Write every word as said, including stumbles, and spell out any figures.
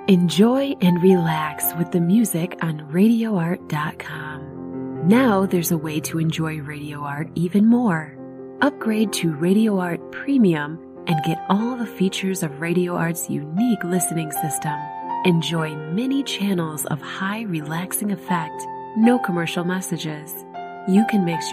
Enjoy and relax with the music on radio art dot com. Now there's a way to enjoy Radio Art even more. Upgrade to Radio Art Premium and get all the features of Radio Art's unique listening system. Enjoy many channels of high relaxing effect, no commercial messages. You can mix